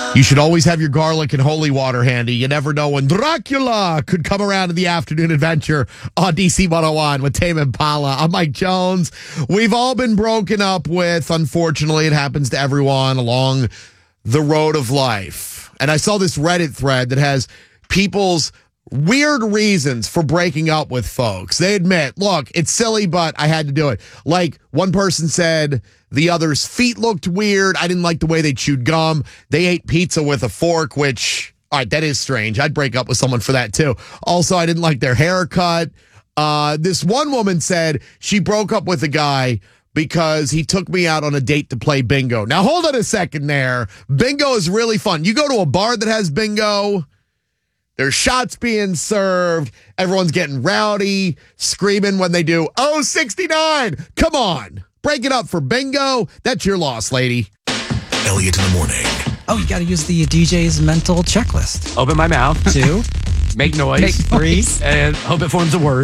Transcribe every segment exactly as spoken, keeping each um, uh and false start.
You should always have your garlic and holy water handy. You never know when Dracula could come around in the afternoon adventure on D C one oh one with Tame Impala. I'm Mike Jones. We've all been broken up with. Unfortunately, it happens to everyone along the road of life. And I saw this Reddit thread that has people's weird reasons for breaking up with folks. They admit, look, it's silly, but I had to do it. Like one person said the other's feet looked weird. I didn't like the way they chewed gum. They ate pizza with a fork, which, all right, that is strange. I'd break up with someone for that too. Also, I didn't like their haircut. Uh, this one woman said she broke up with a guy because he took me out on a date to play bingo. Now, hold on a second there. Bingo is really fun. You go to a bar that has bingo, there's shots being served. Everyone's getting rowdy, screaming when they do, oh, sixty-nine. Come on. Break it up for bingo. That's your loss, lady. Elliot in the morning. Oh, you got to use the D J's mental checklist. Open my mouth. Two. Make noise. Make Three. noise. And hope it forms a word.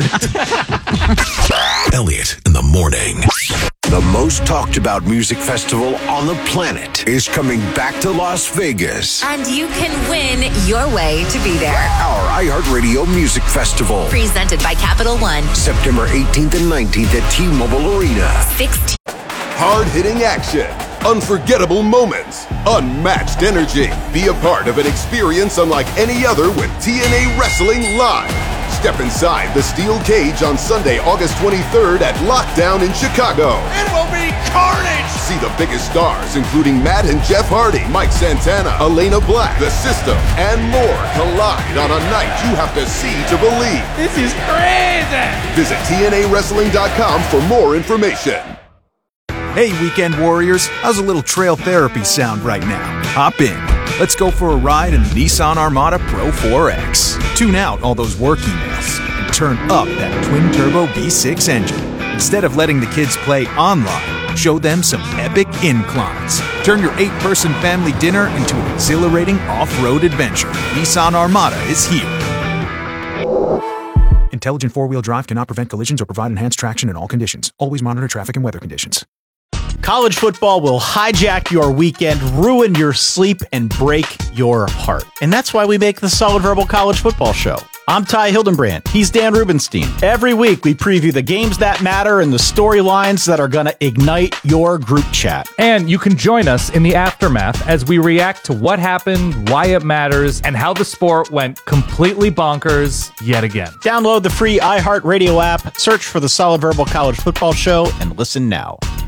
Elliot in the morning. The most talked about music festival on the planet is coming back to Las Vegas. And you can win your way to be there. Our iHeartRadio Music Festival. Presented by Capital One. September eighteenth and nineteenth at T-Mobile Arena. sixteen Hard-hitting action, unforgettable moments, unmatched energy. Be a part of an experience unlike any other with T N A Wrestling Live. Step inside the steel cage on Sunday, August twenty-third at Lockdown in Chicago. It will be carnage! See the biggest stars, including Matt and Jeff Hardy, Mike Santana, Elena Black, The System, and more collide on a night you have to see to believe. This is crazy! Visit T N A wrestling dot com for more information. Hey, weekend warriors, how's a little trail therapy sound right now? Hop in. Let's go for a ride in the Nissan Armada Pro four X. Tune out all those work emails and turn up that twin-turbo V six engine. Instead of letting the kids play online, show them some epic inclines. Turn your eight-person family dinner into an exhilarating off-road adventure. Nissan Armada is here. Intelligent four-wheel drive cannot prevent collisions or provide enhanced traction in all conditions. Always monitor traffic and weather conditions. College football will hijack your weekend, ruin your sleep, and break your heart. And that's why we make the Solid Verbal College Football Show. I'm Ty Hildenbrand. He's Dan Rubenstein. Every week, we preview the games that matter and the storylines that are going to ignite your group chat. And you can join us in the aftermath as we react to what happened, why it matters, and how the sport went completely bonkers yet again. Download the free iHeartRadio app, search for the Solid Verbal College Football Show, and listen now.